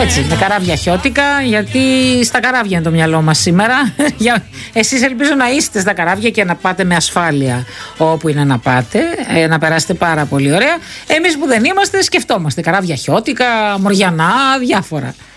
Έτσι, με καράβια χιώτικα, γιατί στα καράβια είναι το μυαλό μας σήμερα. Εσείς ελπίζω να είστε στα καράβια και να πάτε με ασφάλεια όπου είναι να πάτε, να περάσετε πάρα πολύ ωραία. Εμείς που δεν είμαστε, σκεφτόμαστε καράβια χιώτικα, μοριανά, διάφορα.